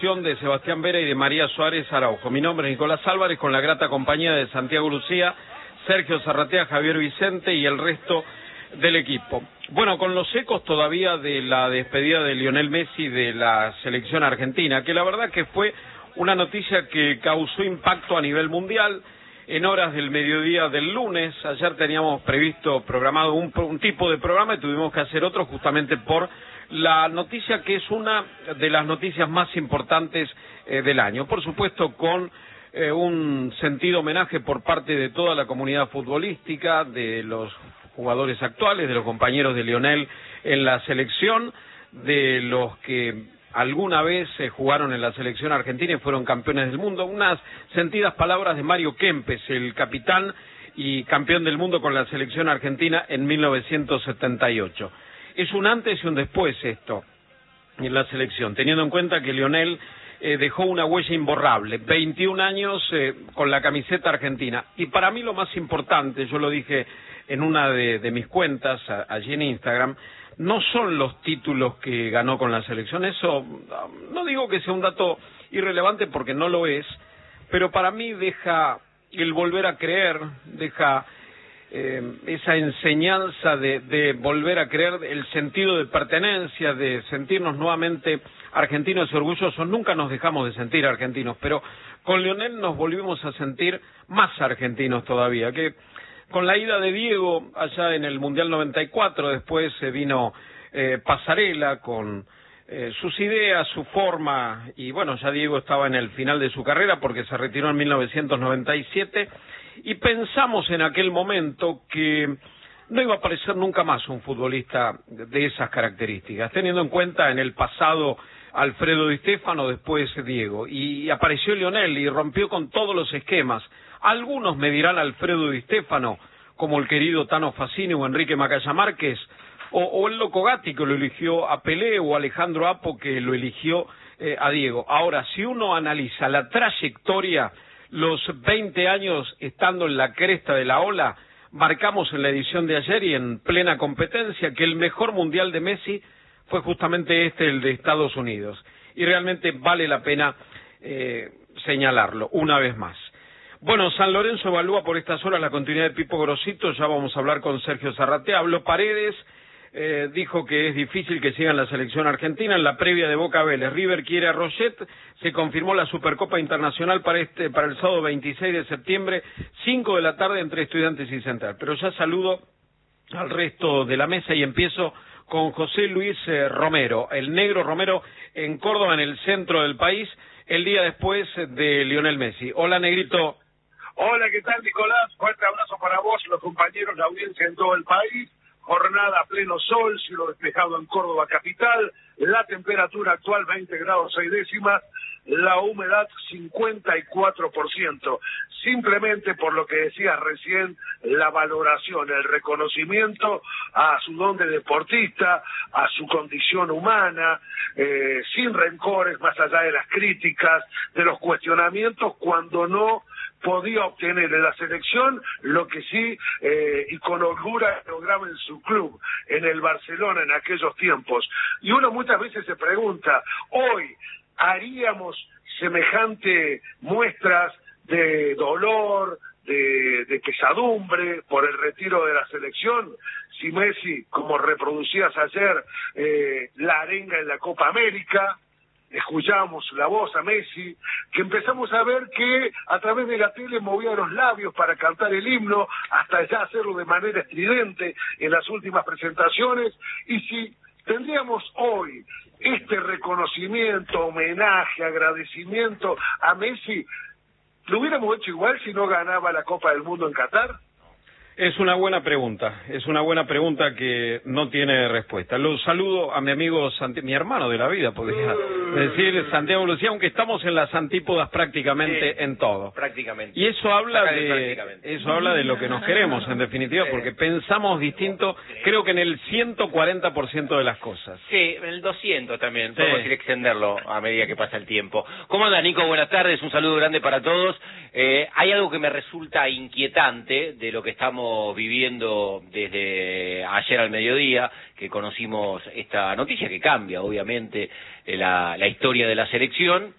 De Sebastián Vera y de María Suárez Araujo. Mi nombre es Nicolás Álvarez, con la grata compañía de Santiago Lucía, Sergio Zarratea, Javier Vicente y el resto del equipo. Bueno, con los ecos todavía de la despedida de Lionel Messi de la selección argentina, que la verdad que fue una noticia que causó impacto a nivel mundial. En horas del mediodía del lunes, ayer teníamos previsto, programado un tipo de programa y tuvimos que hacer otro justamente por la noticia que es una de las noticias más importantes del año. Por supuesto, con un sentido homenaje por parte de toda la comunidad futbolística, de los jugadores actuales, de los compañeros de Lionel en la selección, de los que alguna vez jugaron en la selección argentina y fueron campeones del mundo. Unas sentidas palabras de Mario Kempes, el capitán y campeón del mundo con la selección argentina en 1978. Es un antes y un después esto en la selección, teniendo en cuenta que Lionel dejó una huella imborrable, 21 años con la camiseta argentina. Y para mí lo más importante, yo lo dije en una de mis cuentas allí en Instagram, no son los títulos que ganó con la selección. Eso no digo que sea un dato irrelevante porque no lo es, pero para mí deja el volver a creer, deja esa enseñanza de volver a creer, el sentido de pertenencia, de sentirnos nuevamente argentinos y orgullosos. Nunca nos dejamos de sentir argentinos, pero con Lionel nos volvimos a sentir más argentinos todavía, que con la ida de Diego allá en el Mundial 94, después vino Pasarela con sus ideas, su forma, y bueno, ya Diego estaba en el final de su carrera porque se retiró en 1997, y pensamos en aquel momento que no iba a aparecer nunca más un futbolista de esas características, teniendo en cuenta en el pasado Alfredo Di Stéfano, después Diego, y apareció Lionel y rompió con todos los esquemas. Algunos me dirán Alfredo Di Stéfano, como el querido Tano Facini o Enrique Macaya Márquez, o el Loco Gatti, que lo eligió a Pelé, o Alejandro Apo, que lo eligió a Diego. Ahora, si uno analiza la trayectoria, los 20 años estando en la cresta de la ola, marcamos en la edición de ayer y en plena competencia que el mejor mundial de Messi fue justamente el de Estados Unidos. Y realmente vale la pena señalarlo una vez más. Bueno, San Lorenzo evalúa por estas horas la continuidad de Pipo Grosito. Ya vamos a hablar con Sergio Zarratea. Habló Paredes, dijo que es difícil que siga en la selección argentina. En la previa de Boca Vélez, River quiere a Roget. Se confirmó la Supercopa Internacional para el sábado 26 de septiembre, 5 de la tarde, entre Estudiantes y Central. Pero ya saludo al resto de la mesa y empiezo con José Luis Romero, el negro Romero, en Córdoba, en el centro del país, el día después de Lionel Messi. Hola, negrito. Hola, ¿qué tal, Nicolás? Fuerte abrazo para vos, los compañeros, la audiencia en todo el país. Jornada a pleno sol, cielo despejado en Córdoba capital, la temperatura actual 20 grados 6 décimas, la humedad 54%. Simplemente por lo que decías recién, la valoración, el reconocimiento a su don de deportista, a su condición humana, sin rencores, más allá de las críticas, de los cuestionamientos, cuando no podía obtener en la selección lo que sí, y con holgura lograba en su club, en el Barcelona en aquellos tiempos. Y uno muchas veces se pregunta, hoy haríamos semejante muestras de dolor, de pesadumbre por el retiro de la selección, si Messi, como reproducías ayer, la arenga en la Copa América. Escuchamos la voz a Messi, que empezamos a ver que a través de la tele movía los labios para cantar el himno, hasta ya hacerlo de manera estridente en las últimas presentaciones. Y si tendríamos hoy este reconocimiento, homenaje, agradecimiento a Messi, ¿lo hubiéramos hecho igual si no ganaba la Copa del Mundo en Qatar? Es una buena pregunta que no tiene respuesta. Lo saludo a mi amigo, mi hermano de la vida, podría decir, Santiago Lucía, aunque estamos en las antípodas prácticamente en todo. Prácticamente. Y eso habla de lo que nos queremos, en definitiva, porque pensamos distinto, creo que en el 140% de las cosas. Sí, en el 200 también, podemos ir extenderlo a medida que pasa el tiempo. ¿Cómo anda, Nico? Buenas tardes, un saludo grande para todos. Hay algo que me resulta inquietante de lo que estamos viviendo desde ayer al mediodía, que conocimos esta noticia que cambia, obviamente, la historia de la selección,